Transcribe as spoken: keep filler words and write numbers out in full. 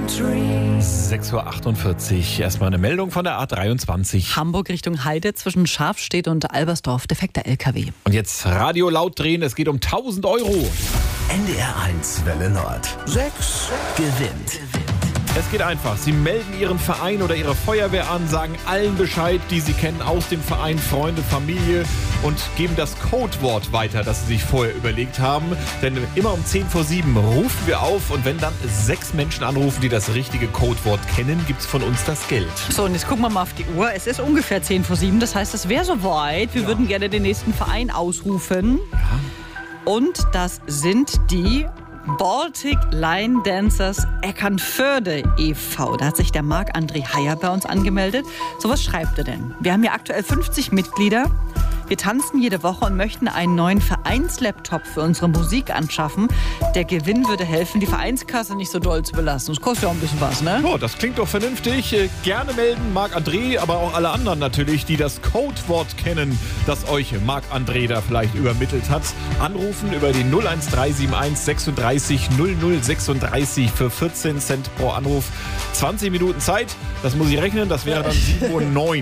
sechs Uhr achtundvierzig. Erstmal eine Meldung von der A dreiundzwanzig. Hamburg Richtung Heide zwischen Schafstedt und Albersdorf. Defekter L K W. Und jetzt Radio laut drehen, es geht um tausend Euro. N D R eins Welle Nord. Sechs gewinnt. Es geht einfach. Sie melden Ihren Verein oder Ihre Feuerwehr an, sagen allen Bescheid, die Sie kennen aus dem Verein, Freunde, Familie und geben das Codewort weiter, das Sie sich vorher überlegt haben. Denn immer um zehn vor sieben rufen wir auf und wenn dann sechs Menschen anrufen, die das richtige Codewort kennen, gibt es von uns das Geld. So, und jetzt gucken wir mal auf die Uhr. Es ist ungefähr zehn vor sieben, das heißt, es wäre soweit. Wir ja. würden gerne den nächsten Verein ausrufen. Ja. Und das sind die Baltic Line Dancers Eckernförde e V Da hat sich der Marc-André Heyer bei uns angemeldet. So, was schreibt er denn? Wir haben hier aktuell fünfzig Mitglieder. Wir tanzen jede Woche und möchten einen neuen Vereinslaptop für unsere Musik anschaffen. Der Gewinn würde helfen, die Vereinskasse nicht so doll zu belasten. Das kostet ja auch ein bisschen was, ne? Oh, das klingt doch vernünftig. Gerne melden, Marc-André, aber auch alle anderen natürlich, die das Codewort kennen, das euch Marc-André da vielleicht übermittelt hat. Anrufen über die null eins drei sieben eins sechsunddreißig null null sechsunddreißig für vierzehn Cent pro Anruf. zwanzig Minuten Zeit, das muss ich rechnen, das wäre dann sieben Uhr neun.